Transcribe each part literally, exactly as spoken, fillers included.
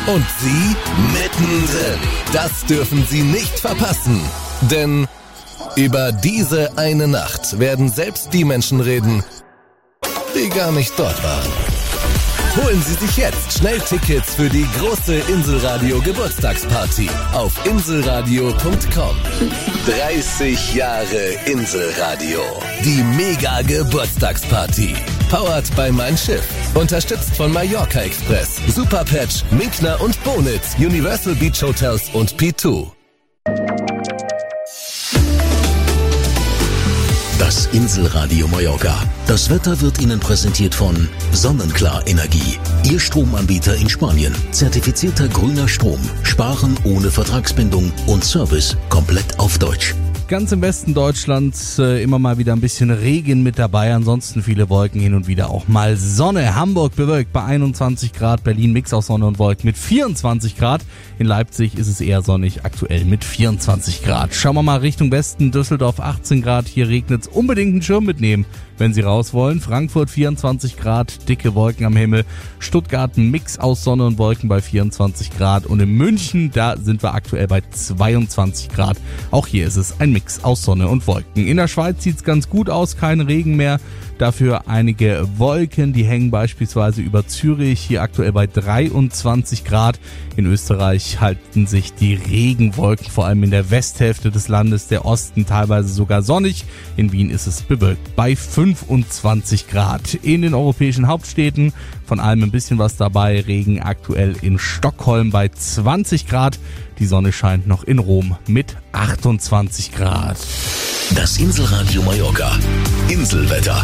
Und Sie mittendrin. Das dürfen Sie nicht verpassen. Denn über diese eine Nacht werden selbst die Menschen reden, die gar nicht dort waren. Holen Sie sich jetzt schnell Tickets für die große Inselradio Geburtstagsparty auf inselradio punkt com. dreißig Jahre Inselradio. Die Mega Geburtstagsparty. Powered by Mein Schiff. Unterstützt von Mallorca Express, Superpatch, Minkner und Bonitz, Universal Beach Hotels und P zwei. Das Inselradio Mallorca. Das Wetter wird Ihnen präsentiert von Sonnenklar Energie. Ihr Stromanbieter in Spanien. Zertifizierter grüner Strom. Sparen ohne Vertragsbindung und Service komplett auf Deutsch. Ganz im Westen Deutschlands äh, immer mal wieder ein bisschen Regen mit dabei, ansonsten viele Wolken, hin und wieder auch mal Sonne. Hamburg bewölkt bei einundzwanzig Grad, Berlin Mix aus Sonne und Wolken mit vierundzwanzig Grad. In Leipzig ist es eher sonnig, aktuell mit vierundzwanzig Grad. Schauen wir mal Richtung Westen, Düsseldorf achtzehn Grad, hier regnet's, unbedingt einen Schirm mitnehmen, wenn Sie raus wollen. Frankfurt vierundzwanzig Grad, dicke Wolken am Himmel. Stuttgart ein Mix aus Sonne und Wolken bei vierundzwanzig Grad. Und in München, da sind wir aktuell bei zweiundzwanzig Grad. Auch hier ist es ein Mix aus Sonne und Wolken. In der Schweiz sieht's ganz gut aus, kein Regen mehr. Dafür einige Wolken, die hängen beispielsweise über Zürich, hier aktuell bei dreiundzwanzig Grad. In Österreich halten sich die Regenwolken vor allem in der Westhälfte des Landes, der Osten teilweise sogar sonnig. In Wien ist es bewölkt bei fünfundzwanzig Grad. In den europäischen Hauptstädten von allem ein bisschen was dabei. Regen aktuell in Stockholm bei zwanzig Grad. Die Sonne scheint noch in Rom mit achtundzwanzig Grad. Das Inselradio Mallorca. Inselwetter.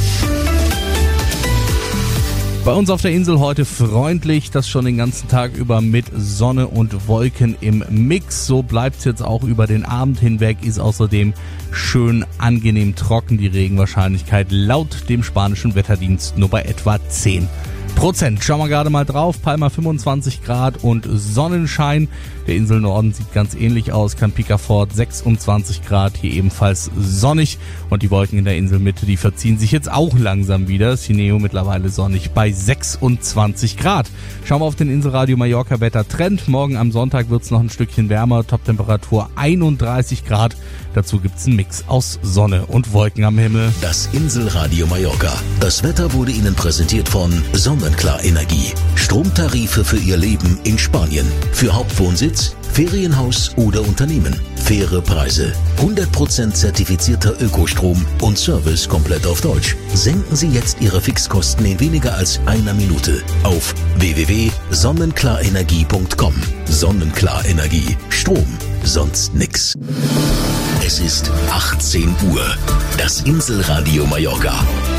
Bei uns auf der Insel heute freundlich, das schon den ganzen Tag über mit Sonne und Wolken im Mix. So bleibt es jetzt auch über den Abend hinweg, ist außerdem schön angenehm trocken. Die Regenwahrscheinlichkeit laut dem spanischen Wetterdienst nur bei etwa zehn Prozent. Schauen wir gerade mal drauf. Palma fünfundzwanzig Grad und Sonnenschein. Der Inselnorden sieht ganz ähnlich aus. Camp Picafort sechsundzwanzig Grad, hier ebenfalls sonnig. Und die Wolken in der Inselmitte, die verziehen sich jetzt auch langsam wieder. Sineo mittlerweile sonnig bei sechsundzwanzig Grad. Schauen wir auf den Inselradio Mallorca Wettertrend. Morgen am Sonntag wird es noch ein Stückchen wärmer. Toptemperatur einunddreißig Grad. Dazu gibt es einen Mix aus Sonne und Wolken am Himmel. Das Inselradio Mallorca. Das Wetter wurde Ihnen präsentiert von Sonnenklar Energie. Stromtarife für Ihr Leben in Spanien. Für Hauptwohnsitz, Ferienhaus oder Unternehmen. Faire Preise. hundert Prozent zertifizierter Ökostrom und Service komplett auf Deutsch. Senken Sie jetzt Ihre Fixkosten in weniger als einer Minute auf w w w punkt sonnenklarenergie punkt com. Sonnenklar Energie. Strom. Sonst nix. Es ist achtzehn Uhr. Das Inselradio Mallorca.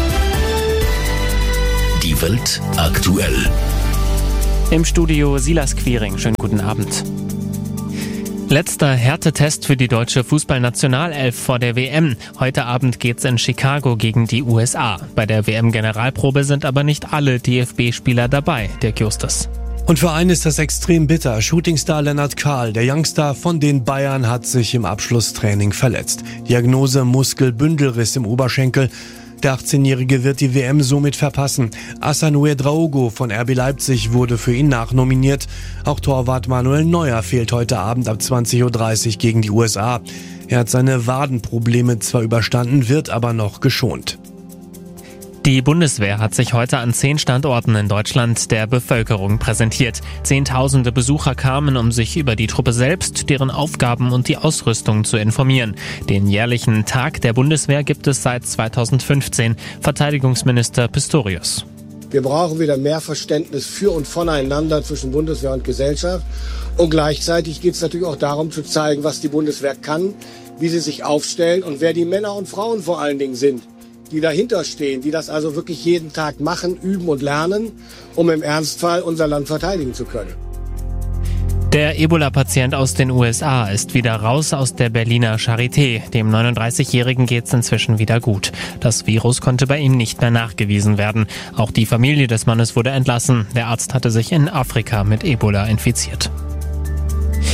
Die Welt aktuell. Im Studio Silas Quiring. Schönen guten Abend. Letzter Härtetest für die deutsche Fußballnationalelf vor der W M. Heute Abend geht's in Chicago gegen die U S A. Bei der W M-Generalprobe sind aber nicht alle D F B-Spieler dabei, Dirk Justus. Und für einen ist das extrem bitter. Shootingstar Lennart Kahl, der Youngster von den Bayern, hat sich im Abschlusstraining verletzt. Diagnose Muskelbündelriss im Oberschenkel. Der achtzehnjährige wird die W M somit verpassen. Hassan Ouedraogo von R B Leipzig wurde für ihn nachnominiert. Auch Torwart Manuel Neuer fehlt heute Abend ab zwanzig Uhr dreißig gegen die U S A. Er hat seine Wadenprobleme zwar überstanden, wird aber noch geschont. Die Bundeswehr hat sich heute an zehn Standorten in Deutschland der Bevölkerung präsentiert. Zehntausende Besucher kamen, um sich über die Truppe selbst, deren Aufgaben und die Ausrüstung zu informieren. Den jährlichen Tag der Bundeswehr gibt es seit zweitausendfünfzehn. Verteidigungsminister Pistorius. Wir brauchen wieder mehr Verständnis für und voneinander zwischen Bundeswehr und Gesellschaft. Und gleichzeitig geht es natürlich auch darum zu zeigen, was die Bundeswehr kann, wie sie sich aufstellen und wer die Männer und Frauen vor allen Dingen sind, die dahinter stehen, die das also wirklich jeden Tag machen, üben und lernen, um im Ernstfall unser Land verteidigen zu können. Der Ebola-Patient aus den U S A ist wieder raus aus der Berliner Charité. Dem neununddreißigjährigen geht's inzwischen wieder gut. Das Virus konnte bei ihm nicht mehr nachgewiesen werden. Auch die Familie des Mannes wurde entlassen. Der Arzt hatte sich in Afrika mit Ebola infiziert.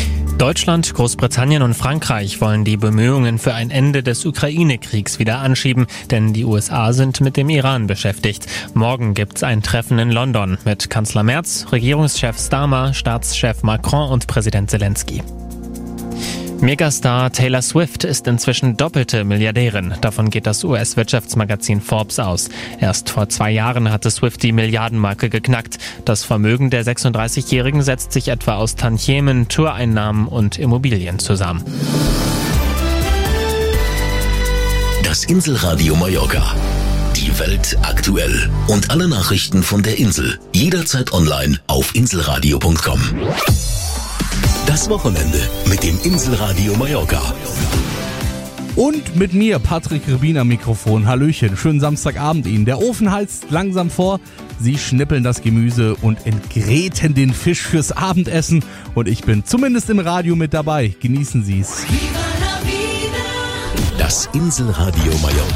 Deutschland, Großbritannien und Frankreich wollen die Bemühungen für ein Ende des Ukraine-Kriegs wieder anschieben, denn die U S A sind mit dem Iran beschäftigt. Morgen gibt's ein Treffen in London mit Kanzler Merz, Regierungschef Starmer, Staatschef Macron und Präsident Zelensky. Megastar Taylor Swift ist inzwischen doppelte Milliardärin. Davon geht das U S-Wirtschaftsmagazin Forbes aus. Erst vor zwei Jahren hatte Swift die Milliardenmarke geknackt. Das Vermögen der sechsunddreißigjährigen setzt sich etwa aus Tantiemen, Toureinnahmen und Immobilien zusammen. Das Inselradio Mallorca. Die Welt aktuell. Und alle Nachrichten von der Insel. Jederzeit online auf inselradio punkt com. Das Wochenende mit dem Inselradio Mallorca. Und mit mir, Patrick Rebin am Mikrofon. Hallöchen, schönen Samstagabend Ihnen. Der Ofen heizt langsam vor. Sie schnippeln das Gemüse und entgräten den Fisch fürs Abendessen. Und ich bin zumindest im Radio mit dabei. Genießen Sie es. Das Inselradio Mallorca.